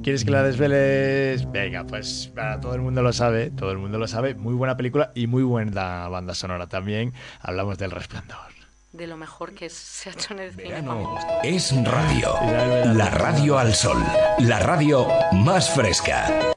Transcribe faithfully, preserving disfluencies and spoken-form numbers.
¿Quieres que la desveles? Venga, pues para todo el mundo lo sabe, todo el mundo lo sabe. Muy buena película y muy buena banda sonora también. Hablamos del Resplandor. De lo mejor que se ha hecho en el cine para mi Verano gusto. es radio. Isabel Medal. La radio al sol. La radio más fresca.